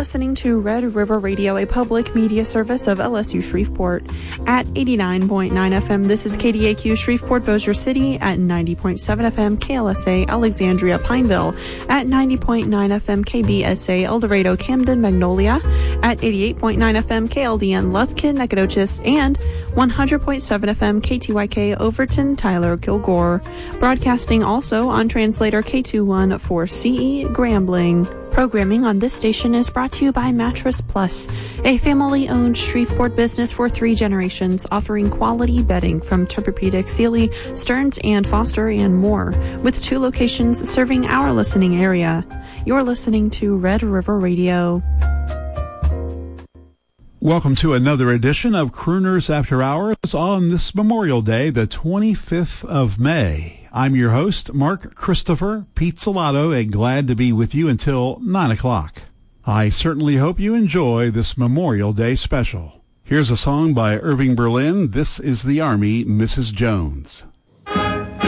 listening to Red River Radio, a public media service of LSU Shreveport. At 89.9 FM, this is KDAQ Shreveport Bossier City. At 90.7 FM, KLSA Alexandria Pineville. At 90.9 FM, KBSA El Dorado Camden Magnolia. At 88.9 FM, KLDN Lufkin Nacogdoches. And 100.7 FM, KTYK Overton Tyler Kilgore. Broadcasting also on translator K21-4CE Grambling. Programming on this station is brought to you by Mattress Plus, a family-owned Shreveport business for 3 generations, offering quality bedding from Tempur-Pedic, Sealy, Stearns, and Foster, and more, with 2 locations serving our listening area. You're listening to Red River Radio. Welcome to another edition of Crooners After Hours on this Memorial Day, the 25th of May. I'm your host, Mark Christopher Pizzolato, and glad to be with you until 9 o'clock. I certainly hope you enjoy this Memorial Day special. Here's a song by Irving Berlin. This is the Army, Mrs. Jones.